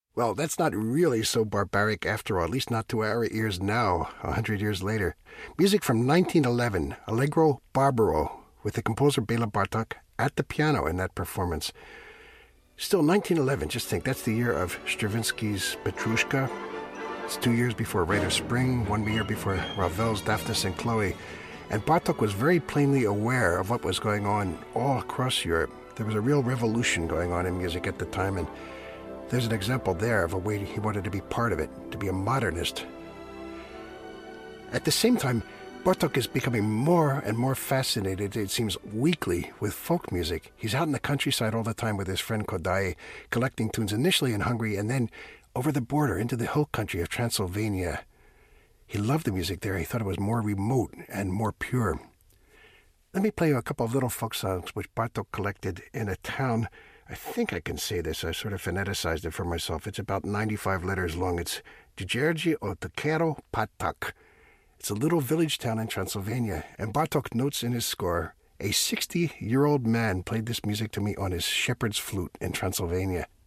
Well, that's not really so barbaric after all, at least not to our ears now, 100 years later. Music from 1911, Allegro Barbaro, with the composer Bela Bartok at the piano in that performance. Still, 1911, just think, that's the year of Stravinsky's Petrushka. It's 2 years before Rite of Spring, 1 year before Ravel's Daphnis and Chloe. And Bartok was very plainly aware of what was going on all across Europe. There was a real revolution going on in music at the time, and there's an example there of a way he wanted to be part of it, to be a modernist. At the same time, Bartok is becoming more and more fascinated, it seems weekly, with folk music. He's out in the countryside all the time with his friend Kodaly, collecting tunes initially in Hungary and then over the border into the hill country of Transylvania. He loved the music there. He thought it was more remote and more pure. Let me play you a couple of little folk songs which Bartok collected in a town. I think I can say this. I sort of phoneticized it for myself. It's about 95 letters long. It's Dzierży Otokero Patak. It's a little village town in Transylvania. And Bartok notes in his score, a 60-year-old man played this music to me on his shepherd's flute in Transylvania.